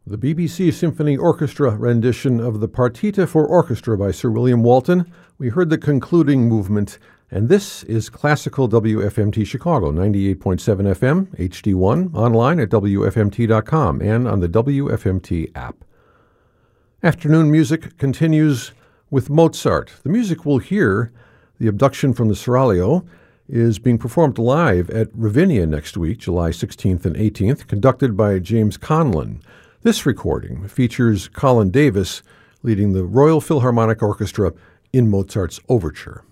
The BBC Symphony Orchestra rendition of the Partita for Orchestra by Sir William Walton. We heard the concluding movement, and this is Classical WFMT Chicago, 98.7 FM, HD1, online at WFMT.com, and on the WFMT app. Afternoon music continues with Mozart. The music we'll hear, The Abduction from the Seraglio, is being performed live at Ravinia next week, July 16th and 18th, conducted by James Conlon. This recording features Colin Davis leading the Royal Philharmonic Orchestra in Mozart's overture.